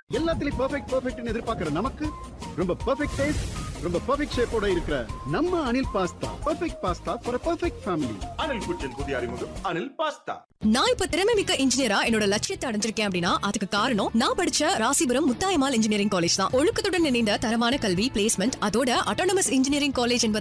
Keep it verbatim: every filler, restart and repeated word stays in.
எல்லாத்துலயும் பெர்ஃபெக்ட் பெர்ஃபெக்ட்னு எதிர்பார்க்கிற நமக்கு ரொம்ப பெர்ஃபெக்ட் டேஸ்ட், ரொம்ப பெர்ஃபெக்ட் ஷேப்போட இருக்கிற நம்ம Anil pasta. Perfect pasta for perfect family. Anil குச்சின் புதிய அறிமுகம் அனில் பாஸ்தா. நான் இப்ப திறமை மிக்க இன்ஜினியரா என்னோட லட்சியத்தை அடைஞ்சிருக்கேன் அப்படின்னா அதுக்கு காரணம் நான் படிச்ச ராசிபுரம் முத்தாயம்மாள் இன்ஜினியரிங் காலேஜ் தான். ஒழுக்கத்துடன் இணைந்த தரமான கல்வி, பிளேஸ்மெண்ட், அதோட அட்டானமஸ் இன்ஜினியரிங் காலேஜ் என்பது